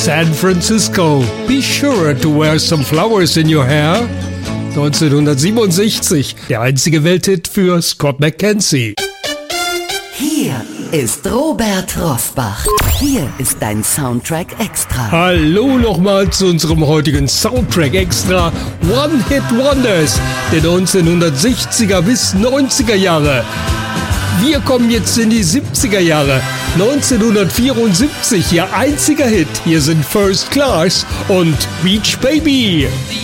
San Francisco. Be sure to wear some flowers in your hair. 1967, der einzige Welthit für Scott McKenzie. Hier ist Robert Rossbach. Hier ist dein Soundtrack Extra. Hallo nochmal zu unserem heutigen Soundtrack Extra One Hit Wonders der 1960er bis 90er Jahre. Wir kommen jetzt in die 70er Jahre. 1974, ihr einziger Hit. Hier sind First Class und Beach Baby.